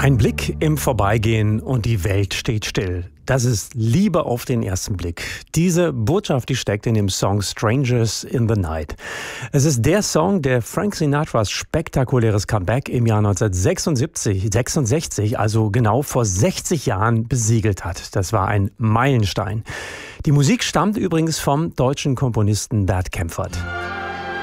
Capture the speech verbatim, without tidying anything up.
Ein Blick im Vorbeigehen und die Welt steht still. Das ist Liebe auf den ersten Blick. Diese Botschaft, die steckt in dem Song Strangers in the Night. Es ist der Song, der Frank Sinatras spektakuläres Comeback im Jahr neunzehnhundertsechsundsiebzig, sechsundsechzig, also genau vor sechzig Jahren, besiegelt hat. Das war ein Meilenstein. Die Musik stammt übrigens vom deutschen Komponisten Bert Kaempfert.